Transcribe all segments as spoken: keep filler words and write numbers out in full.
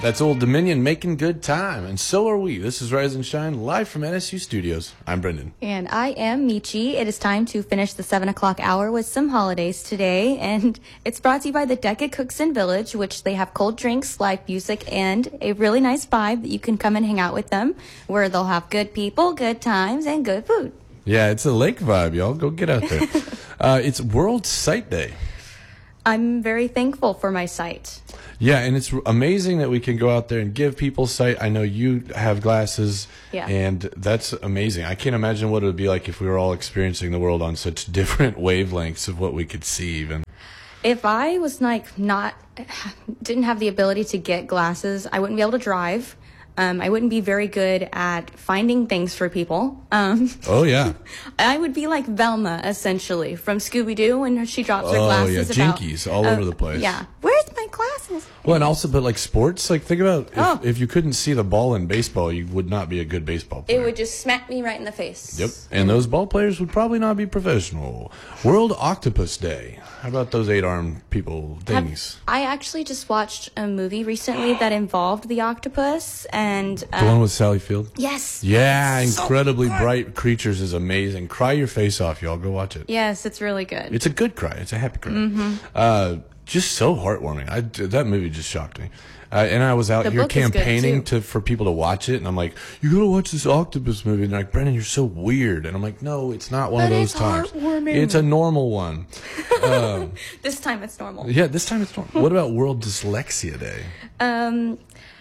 That's Old Dominion making good time, and so are we. This is Rise and Shine, live from N S U Studios. I'm Brendan. And I am Michi. It is time to finish the seven o'clock hour with some holidays today, and it's brought to you by the Decca Cookson Village, which they have cold drinks, live music, and a really nice vibe that you can come and hang out with them, where they'll have good people, good times, and good food. Yeah, it's a lake vibe, y'all. Go get out there. uh, it's World Sight Day. I'm very thankful for my sight. Yeah, and it's amazing that we can go out there and give people sight. I know you have glasses, yeah. and that's amazing. I can't imagine what it would be like if we were all experiencing the world on such different wavelengths of what we could see even. If I was like not, didn't have the ability to get glasses, I wouldn't be able to drive. Um, I wouldn't be very good at finding things for people. Um, oh, yeah. I would be like Velma, essentially, from Scooby-Doo when she drops her oh, glasses. Oh, yeah, about, jinkies all uh, over the place. Yeah. Where's my glasses? Well, and also, but like sports, like think about if, oh. if you couldn't see the ball in baseball, you would not be a good baseball player. It would just smack me right in the face. Yep. And those ball players would probably not be professional. World Octopus Day. How about those eight-armed people things? Have, I actually just watched a movie recently that involved the octopus and uh, the one with Sally Field. Yes. Yeah, incredibly so bright creatures is amazing. Cry your face off, y'all. Go watch it. Yes, it's really good. It's a good cry. It's a happy cry. Mm-hmm. Uh, just so heartwarming. I, that movie just shocked me. Uh, and I was out the here campaigning to for people to watch it, and I'm like, "You gotta watch this octopus movie." And they're like, "Brendan, you're so weird." And I'm like, "No, it's not one but of those it's times. Heartwarming. It's a normal one." Um, this time it's normal. Yeah, this time it's normal. What about World Dyslexia Day? Um,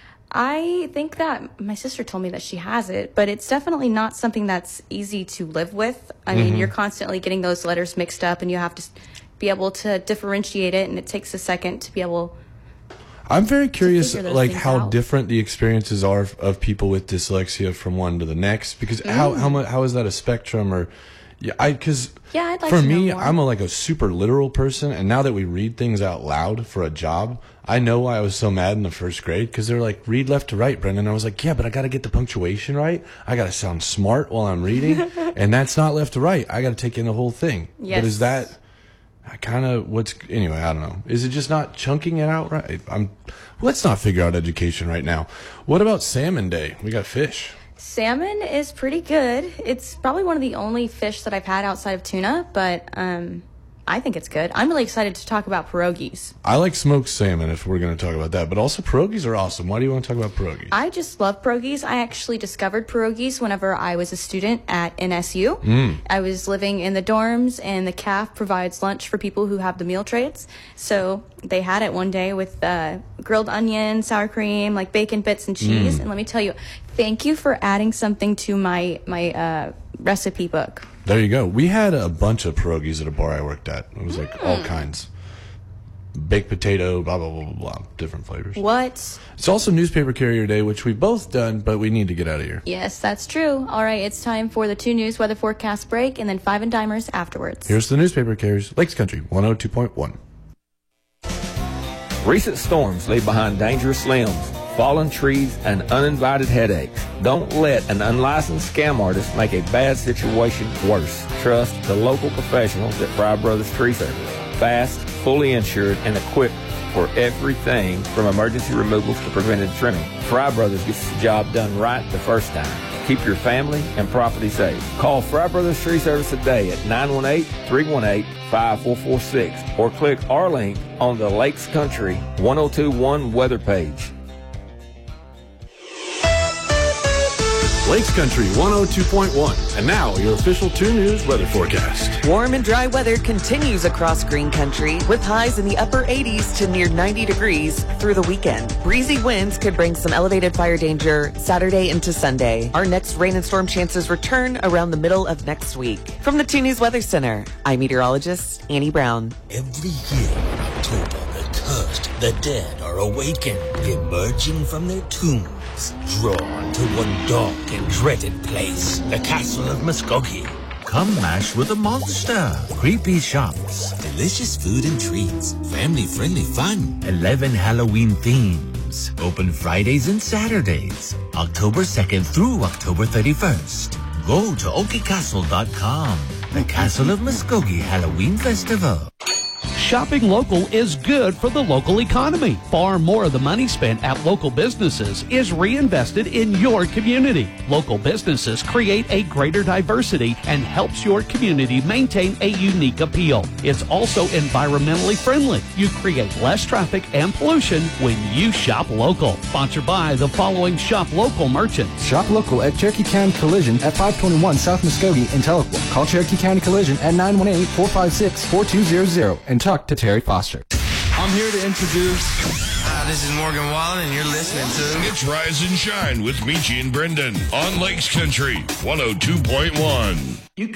I think that my sister told me that she has it, but it's definitely not something that's easy to live with. I mean, mm-hmm. you're constantly getting those letters mixed up, and you have to be able to differentiate it, and it takes a second to be able. I'm very curious, like how out. different the experiences are of, of people with dyslexia from one to the next. Because mm. how how much how is that a spectrum? Or yeah, I because yeah, I'd like for to me, know more. I'm a, like a super literal person, and now that we read things out loud for a job, I know why I was so mad in the first grade because they're like read left to right, Brendan. I was like, yeah, but I got to get the punctuation right. I got to sound smart while I'm reading, and that's not left to right. I got to take in the whole thing. Yes. But is that? I kind of what's anyway. I don't know. Is it just not chunking it out right? I'm. Let's not figure out education right now. What about Salmon Day? We got fish. Salmon is pretty good. It's probably one of the only fish that I've had outside of tuna, but um, I think it's good. I'm really excited to talk about pierogies. I like smoked salmon if we're going to talk about that, but also pierogies are awesome. Why do you want to talk about pierogies? I just love pierogies. I actually discovered pierogies whenever I was a student at N S U. Mm. I was living in the dorms, and the C A F provides lunch for people who have the meal trays. So they had it one day with uh, grilled onion, sour cream, like bacon bits and cheese. Mm. And let me tell you, thank you for adding something to my, my uh, recipe book. There you go. We had a bunch of pierogies at a bar I worked at. It was like mm. all kinds. Baked potato, blah, blah, blah, blah, blah. Different flavors. What? It's also Newspaper Carrier Day, which we've both done, but we need to get out of here. Yes, that's true. All right, it's time for the two news weather forecast break, and then five and dimers afterwards. Here's the Newspaper Carriers, Lakes Country, one oh two point one. Recent storms leave behind dangerous limbs, fallen trees, and uninvited headaches. Don't let an unlicensed scam artist make a bad situation worse. Trust the local professionals at Fry Brothers Tree Service. Fast, fully insured, and equipped for everything from emergency removals to preventive trimming. Fry Brothers gets the job done right the first time. Keep your family and property safe. Call Fry Brothers Tree Service today at nine one eight, three one eight, five four four six or click our link on the Lakes Country one oh two point one weather page. Lakes Country one oh two point one. And now, your official two News weather forecast. Warm and dry weather continues across Green Country with highs in the upper eighties to near ninety degrees through the weekend. Breezy winds could bring some elevated fire danger Saturday into Sunday. Our next rain and storm chances return around the middle of next week. From the two News Weather Center, I'm meteorologist Annie Brown. Every year in October, the cursed, the dead are awakened, emerging from their tombs. Drawn to one dark and dreaded place, the Castle of Muskogee. Come mash with a monster. Creepy shops. Delicious food and treats. Family-friendly fun. eleven Halloween themes. Open Fridays and Saturdays. October second through October thirty-first. Go to okie castle dot com. The Castle of Muskogee Halloween Festival. Shopping local is good for the local economy. Far more of the money spent at local businesses is reinvested in your community. Local businesses create a greater diversity and helps your community maintain a unique appeal. It's also environmentally friendly. You create less traffic and pollution when you shop local. Sponsored by the following shop local merchants. Shop local at Cherokee County Collision at five twenty-one South Muskogee in Tahlequah. Call Cherokee County Collision at nine one eight, four five six, four two zero zero and talk to Terry Foster. I'm here to introduce... Hi, this is Morgan Wallen, and you're listening to... It's Rise and Shine with Michi and Brendan on Lakes Country one oh two point one.